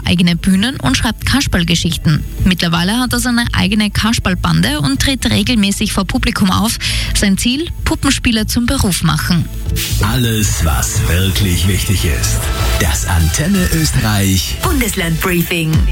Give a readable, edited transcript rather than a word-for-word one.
eigene Bühnen und schreibt Kasperlgeschichten. Mittlerweile hat er seine eigene Kasperlbande und tritt regelmäßig vor Publikum auf. Sein Ziel: Puppenspieler zum Beruf machen. Alles, was wirklich wichtig ist. Das Antenne Österreich Bundesland Briefing.